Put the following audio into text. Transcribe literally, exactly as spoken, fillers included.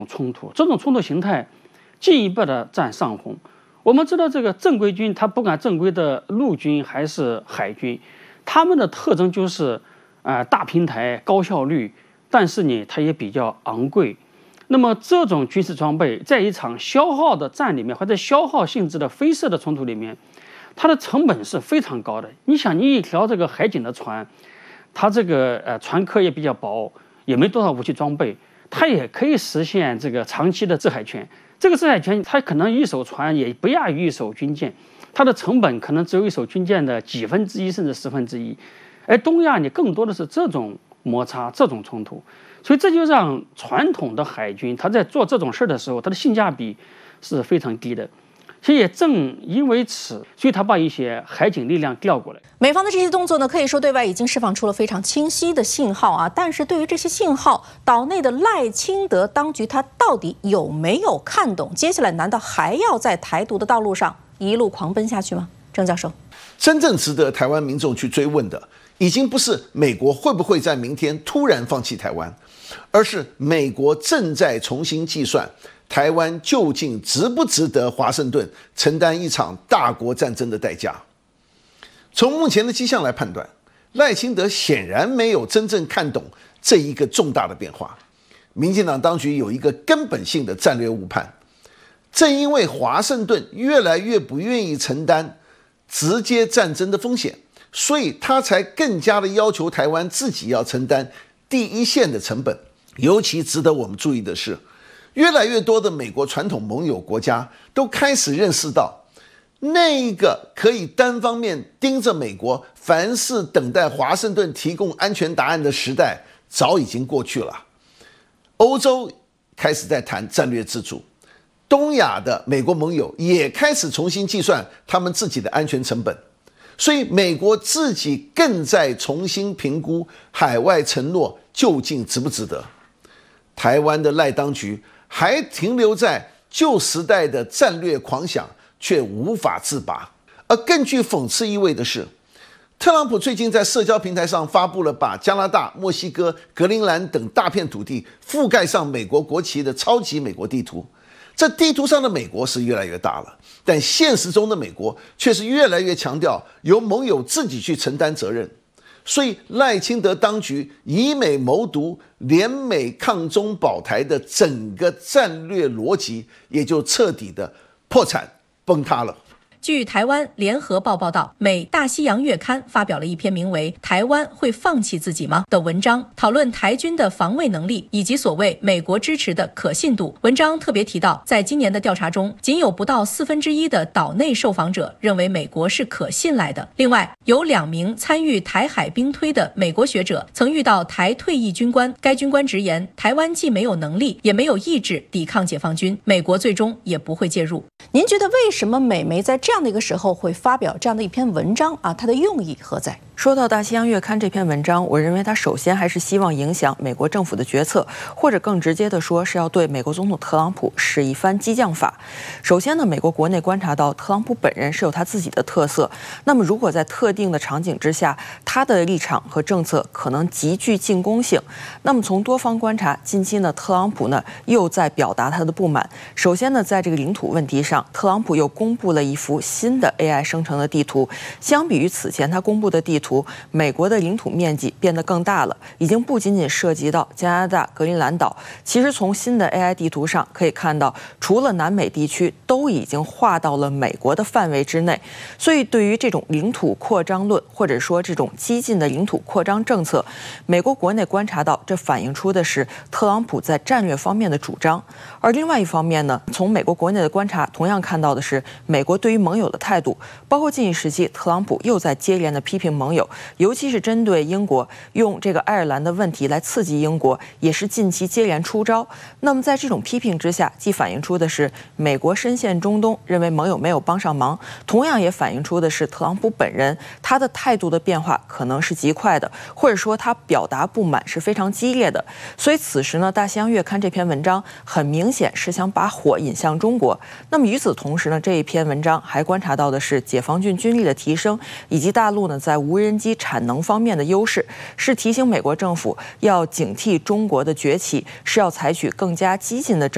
冲突，这种冲突形态进一步的占上风。我们知道，这个正规军，它不管正规的陆军还是海军，他们的特征就是，呃，大平台、高效率，但是呢，它也比较昂贵。那么这种军事装备，在一场消耗的战里面，或者消耗性质的飞射的冲突里面，它的成本是非常高的。你想，你一条这个海警的船，它这个呃船壳也比较薄，也没多少武器装备，它也可以实现这个长期的制海权。这个制海权，它可能一艘船也不亚于一艘军舰，它的成本可能只有一艘军舰的几分之一甚至十分之一。而东亚呢，更多的是这种摩擦、这种冲突，所以这就让传统的海军它在做这种事的时候，它的性价比是非常低的。其实也正因为此，所以他把一些海警力量调过来。 美方的这些动作呢，可以说对外已经释放出了非常清晰的信号啊。但是对于这些信号，岛内的赖清德当局他到底有没有看懂？接下来难道还要在台独的道路上一路狂奔下去吗？郑教授， 真正值得台湾民众去追问的，已经不是美国会不会在明天突然放弃台湾，而是美国正在重新计算台湾究竟值不值得华盛顿承担一场大国战争的代价。从目前的迹象来判断，赖清德显然没有真正看懂这一个重大的变化。民进党当局有一个根本性的战略误判，正因为华盛顿越来越不愿意承担直接战争的风险，所以他才更加的要求台湾自己要承担第一线的成本。尤其值得我们注意的是，越来越多的美国传统盟友国家都开始认识到，那一个可以单方面盯着美国，凡事等待华盛顿提供安全答案的时代早已经过去了。欧洲开始在谈战略自主，东亚的美国盟友也开始重新计算他们自己的安全成本，所以美国自己更在重新评估海外承诺究竟值不值得。台湾的赖当局还停留在旧时代的战略狂想，却无法自拔。而更具讽刺意味的是，特朗普最近在社交平台上发布了把加拿大、墨西哥、格陵兰等大片土地覆盖上美国国旗的超级美国地图。这地图上的美国是越来越大了，但现实中的美国却是越来越强调由盟友自己去承担责任。所以赖清德当局以美谋独、联美抗中保台的整个战略逻辑也就彻底的破产崩塌了。 据台湾联合报报道，美大西洋月刊发表了一篇名为《台湾会放弃自己吗》的文章，讨论台军的防卫能力以及所谓美国支持的可信度。文章特别提到，在今年的调查中，仅有不到四分之一的岛内受访者认为美国是可信赖的。另外，有两名参与台海兵推的美国学者曾遇到台退役军官，该军官直言，台湾既没有能力，也没有意志抵抗解放军，美国最终也不会介入。您觉得为什么美媒在这样的一个时候会发表这样的一篇文章啊？它的用意何在？ 说到《大西洋月刊》这篇文章，我认为它首先还是希望影响美国政府的决策，或者更直接的说，是要对美国总统特朗普使一番激将法。首先呢，美国国内观察到特朗普本人是有他自己的特色，那么如果在特定的场景之下，他的立场和政策可能极具进攻性。那么从多方观察，近期呢，特朗普呢又在表达他的不满。首先呢，在这个领土问题上，特朗普又公布了一幅新的 A I 生成的地图，相比于此前他公布的地图，美国的领土面积变得更大了，已经不仅仅涉及到加拿大、格陵兰岛。其实从新的 A I 地图上可以看到，除了南美地区，都已经划到了美国的范围之内。所以对于这种领土扩张论，或者说这种激进的领土扩张政策，美国国内观察到，这反映出的是特朗普在战略方面的主张。而另外一方面呢，从美国国内的观察，同样看到的是美国对于盟友的态度，包括近一时期特朗普又在接连的批评盟友，尤其是针对英国，用这个爱尔兰的问题来刺激英国，也是近期接连出招。那么在这种批评之下，既反映出的是美国深陷中东，认为盟友没有帮上忙，同样也反映出的是特朗普本人他的态度的变化可能是极快的，或者说他表达不满是非常激烈的。所以此时呢，《大西洋月刊》这篇文章很明显是想把火引向中国。那么与此同时呢，这一篇文章还观察到的是解放军军力的提升，以及大陆呢在无人机产能方面的优势，是提醒美国政府要警惕中国的崛起，是要采取更加激进的政策。